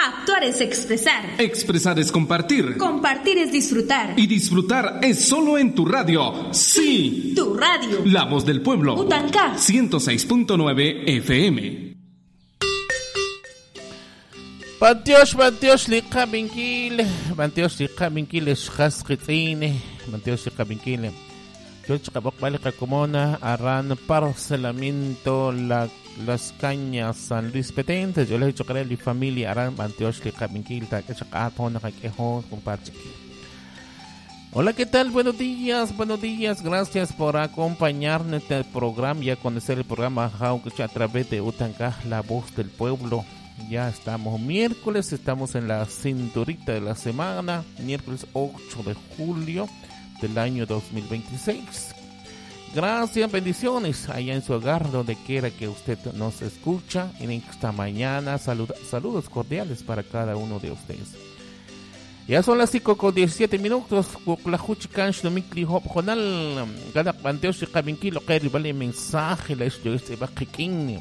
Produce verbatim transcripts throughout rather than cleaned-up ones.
Actuar es expresar. Expresar es compartir. Compartir es disfrutar. Y disfrutar es solo en tu radio. Sí. Tu radio. La voz del pueblo. Utancá. ciento seis punto nueve F M. Bantiosh, Bantiosh, liqa binkil. Bantiosh, liqa binkil, shkhas qitine. Bantiosh, liqa binkil. Yo chicabok balik comona aran parcelamiento la las cañas San Luis Petente. Yo le he dicho que mi familia aran Bantiosh, liqa binkil. Ta que chacatona kakeho compartir. Hola, ¿qué tal? Buenos días, buenos días. Gracias por acompañarnos en el programa y a conocer el programa a través de Utancá, la voz del pueblo. Ya estamos miércoles, estamos en la cinturita de la semana, miércoles ocho de julio del año dos mil veintiséis. Gracias, bendiciones allá en su hogar, donde quiera que usted nos escucha. En esta mañana, salud, saludos cordiales para cada uno de ustedes. Ya son las cinco con diecisiete minutos. La Huchikansh no Mikli Hop Jonal. Gadak Banteos y Kabinkilo Keri vale mensaje. La esto este Bakikin.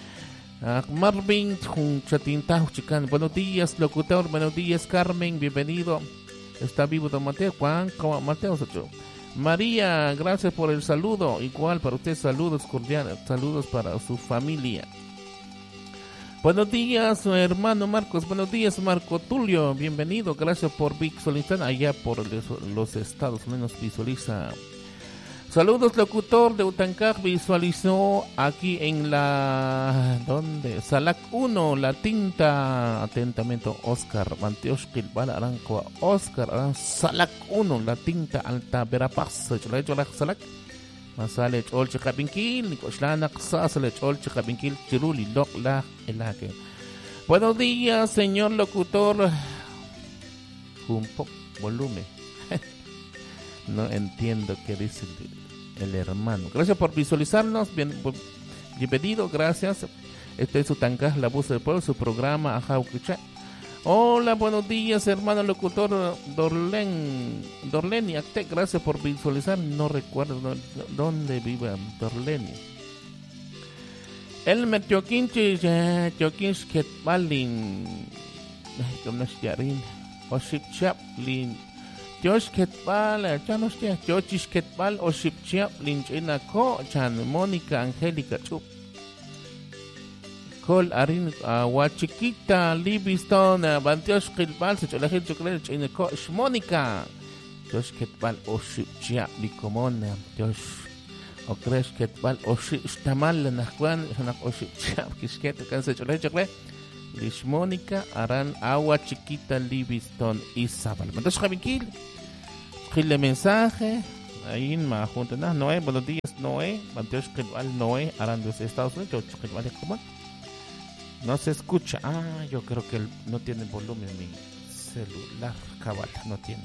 Marvin Chatinta Huchikan. Buenos días, locutor. Buenos días, Carmen. Bienvenido. Está vivo Don Mateo. Juan Mateo. María, gracias por el saludo. Igual para usted, saludos cordiales. Saludos para su familia. Buenos días, hermano Marcos. Buenos días, Marco Tulio. Bienvenido. Gracias por visualizar allá por los Estados Unidos. Visualiza. Saludos, locutor de Utancá. Visualizó aquí en la... ¿Dónde? Salac uno, La Tinta. Atentamente, Oscar. Manteos Kilbal Arancoa. Oscar Aran. Salac uno, La Tinta Alta Verapaz. Yo le he hecho la Salac. Masale chol chikabinkil, Nicoslana Xasale chol chikabinkil, Chiruli Lokla Elake. Buenos días, señor locutor. Un poco volumen. No entiendo qué dice el, el hermano. Gracias por visualizarnos. Bien, bienvenido, gracias. Este es Utancá, la voz del pueblo, su programa Ajauquicha. Hola, buenos días, hermano locutor Dorlen, Dorleni Acte, gracias por visualizar. No recuerdo dónde vive Dorleni. Elmer Tioquinchi, Tioquinch Ketbalin, Jonas Yarin, Osip Chaplin, Josh Ketbal, Janos Jochis Ketbal, Osip Chaplin, Chinako, Chan, Mónica Angélica Chup. Col Arin Huachiquita, Livingston, Bantiosh Kilbal, se la gente cree en el coach Mónica. Josh Ketbal, Oshipchia, Licomona, Josh, o crees Ketbal, Oship, Stamal, Nahuan, Oshipchia, Kisket, Cancer, se la gente cree. Lish Mónica, Aran, Agua Chiquita, Livingston, Isabel. Entonces, Javiquil, escribe mensaje. Ahí en Majunta, Noé, buenos días, Noé, Bantiosh Kilbal, Noé, Aran de los Estados Unidos, Josh Kilbal, ¿cómo? No se escucha. Ah, yo creo que no tiene volumen mi celular. Cabal, no tiene.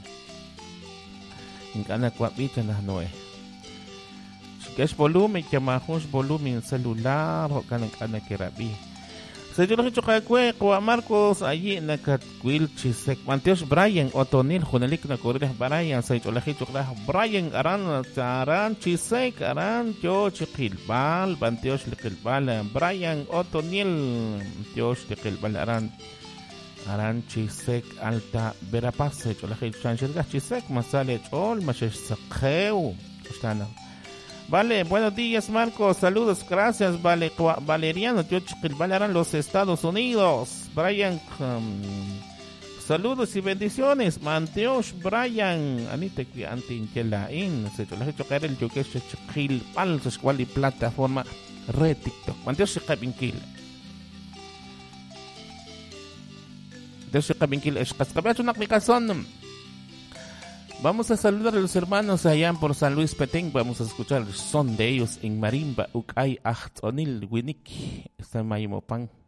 Gana cuapita en las noe. Si quieres volumen, que más volumen celular, o gana gana que rabi. Se yo lo he hecho a Marcos allí en la Catquil Chisek. Manteos Brian Otonil, Junelik na Correa Brian. Se yo lo he hecho Brian Aran, Aran Chisek, Aran, yo Chiquilbal, Manteos Liquilbal, Brian Otonil, Dios Liquilbal, Aran, Aran Chisek, Alta Verapaz. Se yo lo he hecho Chanchilga Chisek, Masale Chol, Mashes Sakeu. Están. Vale, buenos días Marcos, saludos, gracias, vale, Valeriano, yo Chiquilbalarán los Estados Unidos, Brian, um, saludos y bendiciones, Manteos, Brian, Anita, Antinkelain, se yo les he hecho caer el yoke Chiquilbal, su escuela y plataforma red TikTok, Manteos Chiquilbal, Manteos Chiquilbal, es que una aplicación. Vamos a saludar a los hermanos allá por San Luis Petén. Vamos a escuchar el son de ellos en marimba. Ukay Achtonil Winik. Está en Mayimopan.